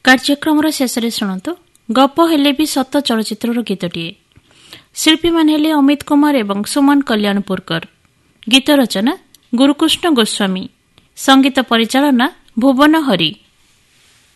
କାର୍ଯ୍ୟକ୍ରମର ଶେଷରେ ଶୁଣନ୍ତୁ ଗପ ହେଲେ ବି ସତ ଚଳଚ୍ଚିତ୍ରର ଗୀତଟିଏ। ଶିଳ୍ପୀମାନେ ହେଲେ ଅମିତ କୁମାର ଏବଂ ସୁମନ କଲ୍ୟାଣପୁରକର। ଗୀତ ରଚନା ଗୁରୁକୃଷ୍ଣ ଗୋସ୍ୱାମୀ। ସଙ୍ଗୀତ ପରିଚାଳନା ଭୁବନ ହରି।